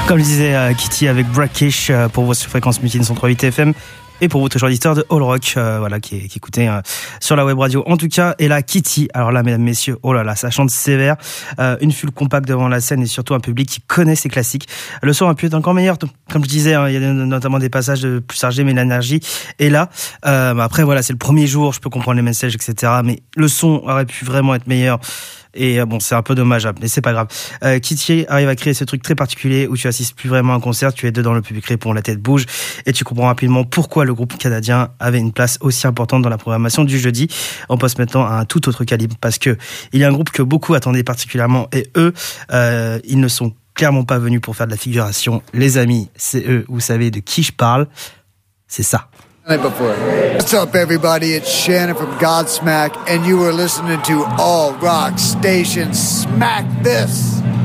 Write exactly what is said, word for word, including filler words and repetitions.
Comme le disait euh, Kitty avec Brackish euh, pour vous sur Fréquence Mutine cent trois virgule huit F M et pour vous toujours auditeur de All Rock euh, voilà, qui, qui écoutez euh, sur la web radio en tout cas. Et là Kitty, alors là mesdames, messieurs, oh là là, ça chante sévère, euh, une foule compacte devant la scène et surtout un public qui connaît ses classiques. Le son a pu être encore meilleur, comme je disais, hein, il y a notamment des passages de plus chargés mais l'énergie est là. Euh, après voilà, c'est le premier jour, je peux comprendre les messages etc, mais le son aurait pu vraiment être meilleur. Et bon, c'est un peu dommageable, mais c'est pas grave. Euh, Kitty arrive à créer ce truc très particulier où tu assistes plus vraiment à un concert, tu es dedans, le public répond, la tête bouge, et tu comprends rapidement pourquoi le groupe canadien avait une place aussi importante dans la programmation du jeudi. On passe maintenant à un tout autre calibre, parce que il y a un groupe que beaucoup attendaient particulièrement, et eux, euh, ils ne sont clairement pas venus pour faire de la figuration. Les amis, c'est eux, vous savez de qui je parle, c'est ça. Before. What's up, everybody? It's Shannon from Godsmack, and you are listening to All Rock Station. Smack this!